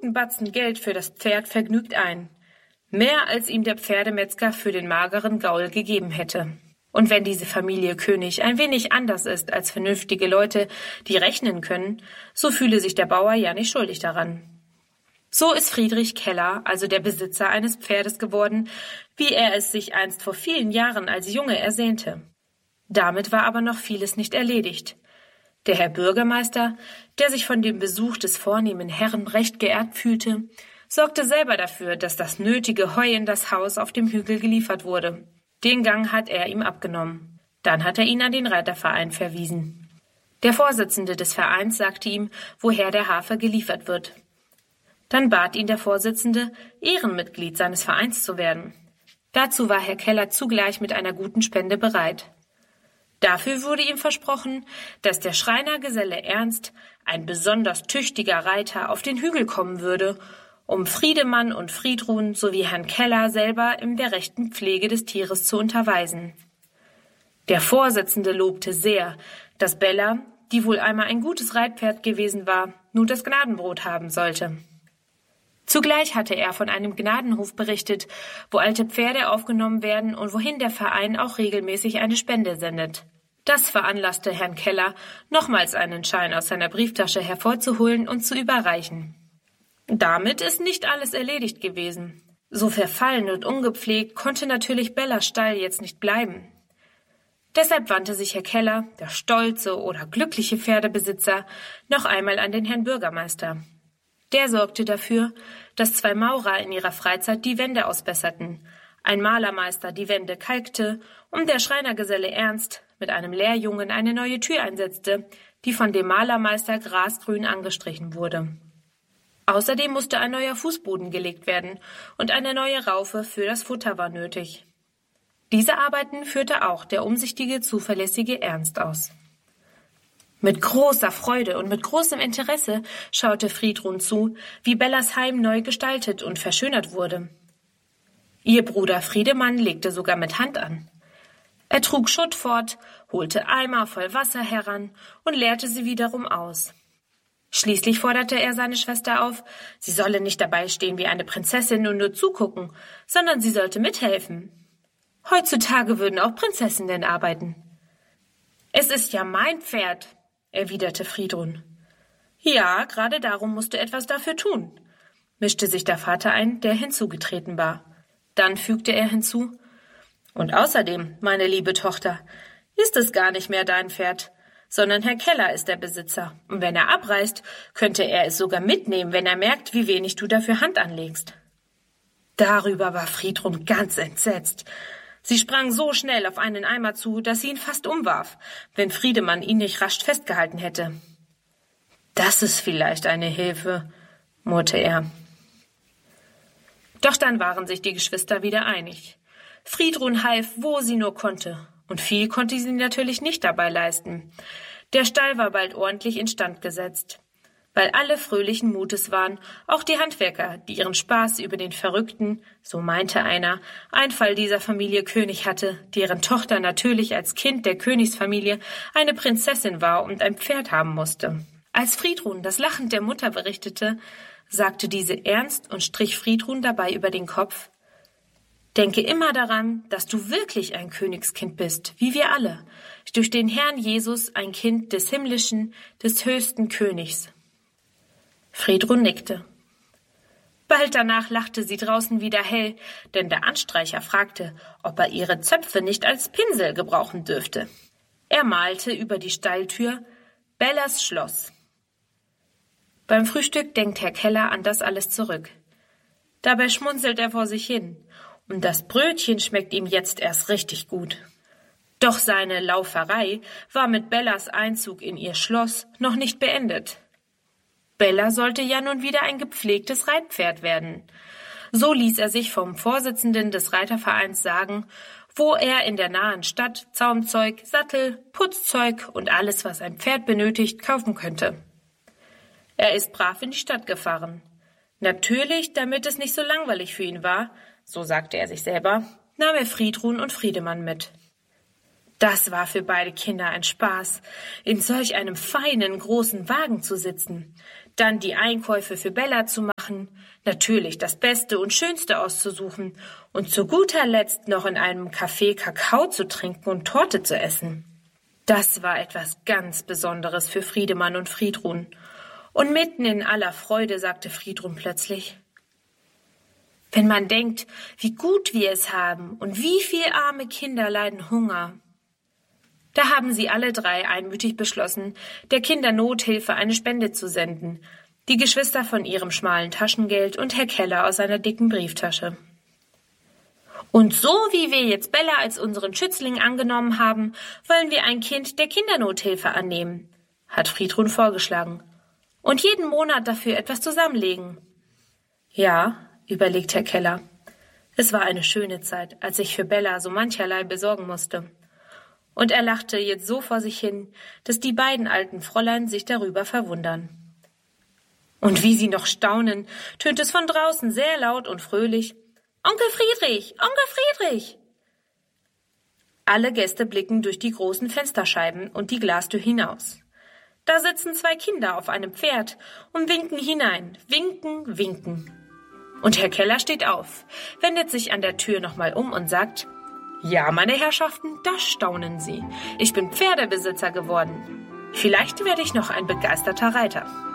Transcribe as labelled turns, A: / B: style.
A: guten Batzen Geld für das Pferd vergnügt ein. Mehr als ihm der Pferdemetzger für den mageren Gaul gegeben hätte. Und wenn diese Familie König ein wenig anders ist als vernünftige Leute, die rechnen können, so fühle sich der Bauer ja nicht schuldig daran. So ist Friedrich Keller also der Besitzer eines Pferdes geworden, wie er es sich einst vor vielen Jahren als Junge ersehnte. Damit war aber noch vieles nicht erledigt. Der Herr Bürgermeister, der sich von dem Besuch des vornehmen Herrn recht geehrt fühlte, sorgte selber dafür, dass das nötige Heu in das Haus auf dem Hügel geliefert wurde. Den Gang hat er ihm abgenommen. Dann hat er ihn an den Reiterverein verwiesen. Der Vorsitzende des Vereins sagte ihm, woher der Hafer geliefert wird. Dann bat ihn der Vorsitzende, Ehrenmitglied seines Vereins zu werden. Dazu war Herr Keller zugleich mit einer guten Spende bereit. Dafür wurde ihm versprochen, dass der Schreinergeselle Ernst, ein besonders tüchtiger Reiter, auf den Hügel kommen würde, um Friedemann und Friedrun sowie Herrn Keller selber in der rechten Pflege des Tieres zu unterweisen. Der Vorsitzende lobte sehr, dass Bella, die wohl einmal ein gutes Reitpferd gewesen war, nun das Gnadenbrot haben sollte. Zugleich hatte er von einem Gnadenhof berichtet, wo alte Pferde aufgenommen werden und wohin der Verein auch regelmäßig eine Spende sendet. Das veranlasste Herrn Keller, nochmals einen Schein aus seiner Brieftasche hervorzuholen und zu überreichen. Damit ist nicht alles erledigt gewesen. So verfallen und ungepflegt konnte natürlich Bellas Stall jetzt nicht bleiben. Deshalb wandte sich Herr Keller, der stolze oder glückliche Pferdebesitzer, noch einmal an den Herrn Bürgermeister. Der sorgte dafür, dass 2 Maurer in ihrer Freizeit die Wände ausbesserten, ein Malermeister die Wände kalkte und der Schreinergeselle Ernst mit einem Lehrjungen eine neue Tür einsetzte, die von dem Malermeister grasgrün angestrichen wurde. Außerdem musste ein neuer Fußboden gelegt werden und eine neue Raufe für das Futter war nötig. Diese Arbeiten führte auch der umsichtige, zuverlässige Ernst aus. Mit großer Freude und mit großem Interesse schaute Friedrun zu, wie Bellas Heim neu gestaltet und verschönert wurde. Ihr Bruder Friedemann legte sogar mit Hand an. Er trug Schutt fort, holte Eimer voll Wasser heran und leerte sie wiederum aus. Schließlich forderte er seine Schwester auf, sie solle nicht dabei stehen wie eine Prinzessin und nur zugucken, sondern sie sollte mithelfen. Heutzutage würden auch Prinzessinnen arbeiten. »Es ist ja mein Pferd«, erwiderte Friedrun. »Ja, gerade darum musst du etwas dafür tun«, mischte sich der Vater ein, der hinzugetreten war. Dann fügte er hinzu, »Und außerdem, meine liebe Tochter, ist es gar nicht mehr dein Pferd, sondern Herr Keller ist der Besitzer, und wenn er abreist, könnte er es sogar mitnehmen, wenn er merkt, wie wenig du dafür Hand anlegst.« Darüber war Friedrun ganz entsetzt. Sie sprang so schnell auf einen Eimer zu, dass sie ihn fast umwarf, wenn Friedemann ihn nicht rasch festgehalten hätte. »Das ist vielleicht eine Hilfe«, murrte er. Doch dann waren sich die Geschwister wieder einig. Friedrun half, wo sie nur konnte, und viel konnte sie natürlich nicht dabei leisten. Der Stall war bald ordentlich instand gesetzt. Weil alle fröhlichen Mutes waren, auch die Handwerker, die ihren Spaß über den verrückten, so meinte einer, Einfall dieser Familie König hatte, deren Tochter natürlich als Kind der Königsfamilie eine Prinzessin war und ein Pferd haben musste. Als Friedrun das Lachen der Mutter berichtete, sagte diese ernst und strich Friedrun dabei über den Kopf: »Denke immer daran, dass du wirklich ein Königskind bist, wie wir alle, durch den Herrn Jesus ein Kind des himmlischen, des höchsten Königs.« Friedrun nickte. Bald danach lachte sie draußen wieder hell, denn der Anstreicher fragte, ob er ihre Zöpfe nicht als Pinsel gebrauchen dürfte. Er malte über die Stalltür »Bellas Schloss«. Beim Frühstück denkt Herr Keller an das alles zurück. Dabei schmunzelt er vor sich hin, und das Brötchen schmeckt ihm jetzt erst richtig gut. Doch seine Lauferei war mit Bellas Einzug in ihr Schloss noch nicht beendet. Bella sollte ja nun wieder ein gepflegtes Reitpferd werden. So ließ er sich vom Vorsitzenden des Reitervereins sagen, wo er in der nahen Stadt Zaumzeug, Sattel, Putzzeug und alles, was ein Pferd benötigt, kaufen könnte. Er ist brav in die Stadt gefahren. Natürlich, damit es nicht so langweilig für ihn war, so sagte er sich selber, nahm er Friedrun und Friedemann mit. Das war für beide Kinder ein Spaß, in solch einem feinen, großen Wagen zu sitzen, dann die Einkäufe für Bella zu machen, natürlich das Beste und Schönste auszusuchen und zu guter Letzt noch in einem Café Kakao zu trinken und Torte zu essen. Das war etwas ganz Besonderes für Friedemann und Friedrun. Und mitten in aller Freude sagte Friedrun plötzlich: Wenn man denkt, wie gut wir es haben und wie viele arme Kinder leiden Hunger. Da haben sie alle drei einmütig beschlossen, der Kindernothilfe eine Spende zu senden, die Geschwister von ihrem schmalen Taschengeld und Herr Keller aus seiner dicken Brieftasche. Und so wie wir jetzt Bella als unseren Schützling angenommen haben, wollen wir ein Kind der Kindernothilfe annehmen, hat Friedrun vorgeschlagen, und jeden Monat dafür etwas zusammenlegen. Ja, überlegt Herr Keller. Es war eine schöne Zeit, als ich für Bella so mancherlei besorgen musste. Und er lachte jetzt so vor sich hin, dass die beiden alten Fräulein sich darüber verwundern. Und wie sie noch staunen, tönt es von draußen sehr laut und fröhlich: »Onkel Friedrich! Onkel Friedrich!« Alle Gäste blicken durch die großen Fensterscheiben und die Glastür hinaus. Da sitzen zwei Kinder auf einem Pferd und winken hinein. Winken, winken. Und Herr Keller steht auf, wendet sich an der Tür nochmal um und sagt: »Ja, meine Herrschaften, da staunen Sie. Ich bin Pferdebesitzer geworden. Vielleicht werde ich noch ein begeisterter Reiter.«